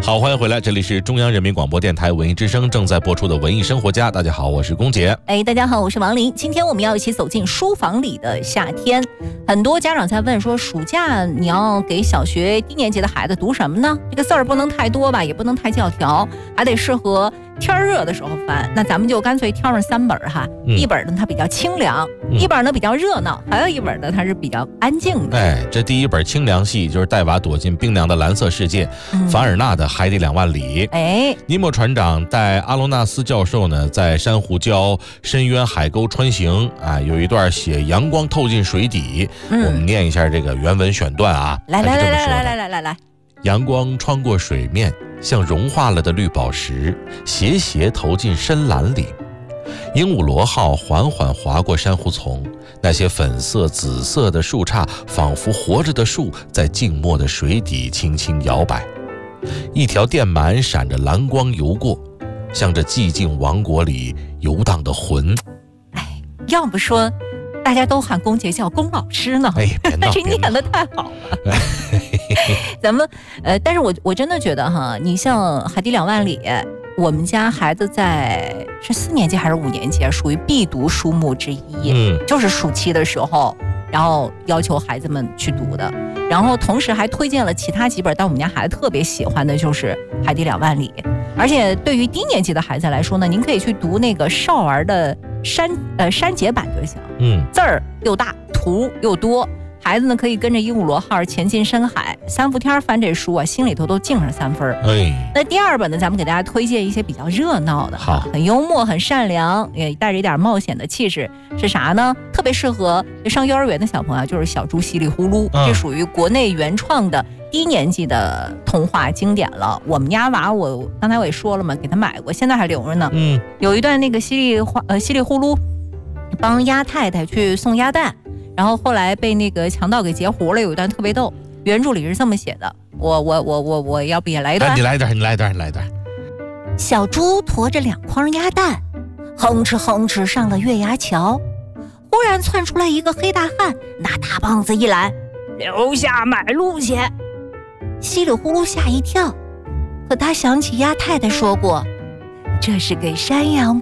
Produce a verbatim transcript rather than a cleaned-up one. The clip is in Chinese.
好，欢迎回来，这里是中央人民广播电台文艺之声正在播出的文艺生活家。大家好，我是龚杰。 哎，大家好，我是王琳。今天我们要一起走进书房里的夏天。很多家长在问说，暑假你要给小学低年级的孩子读什么呢？这个字儿不能太多吧，也不能太教条，还得适合天热的时候翻。那咱们就干脆挑上三本哈，嗯、一本呢它比较清凉，嗯、一本呢比较热闹，还有一本呢它是比较安静的。 哎，这第一本清凉系就是带娃躲进冰凉的蓝色世界，嗯、凡尔纳的《海底两万里》。 哎， 尼莫船长带阿罗纳斯教授呢，在珊瑚礁、深渊、海沟穿行啊，有一段写阳光透进水底。嗯、我们念一下这个原文选段啊， 来来来来来来来来来， 阳光穿过水面，像融化了的绿宝石，斜斜投进深蓝里。鹦鹉螺号缓缓划过珊瑚丛，那些粉色、紫色的树杈，仿佛活着的树，在静默的水底轻轻摇摆。一条电鳗闪着蓝光游过，像这寂静王国里游荡的魂。 哎，要不说大家都喊龚杰叫龚老师呢， 哎， 这念得太好了。咱们呃，但是我我真的觉得哈，你像《海底两万里》，我们家孩子在是四年级还是五年级啊，属于必读书目之一，嗯，就是暑期的时候，然后要求孩子们去读的。然后同时还推荐了其他几本，但我们家孩子特别喜欢的就是《海底两万里》。而且对于低年级的孩子来说呢，您可以去读那个少儿的删呃删节版就行，嗯，字儿又大，图又多，孩子呢可以跟着鹦鹉螺号前进深海。三伏天翻这书啊，心里头都净上三分。哎，那第二本呢，咱们给大家推荐一些比较热闹的，好，很幽默、很善良，也带着一点冒险的气质。是啥呢？特别适合上幼儿园的小朋友，就是小猪唏哩呼噜，嗯、这属于国内原创的低年级的童话经典了。我们家娃，我刚才我也说了嘛，给他买过，现在还留着呢。嗯，有一段那个唏哩花呃唏哩呼噜帮鸭太太去送鸭蛋，然后后来被那个强盗给截胡了，有一段特别逗。原著里是这么写的，我我我我我要不也来一段？ 你来一段，你来一段，你来一段。 小猪驮着两筐鸭蛋，哼哧哼哧上了月牙桥。忽然窜出来一个黑大汉，拿大棒子一拦，留下买路钱。唏哩呼噜吓一跳，可他想起鸭太太说过，这是给山羊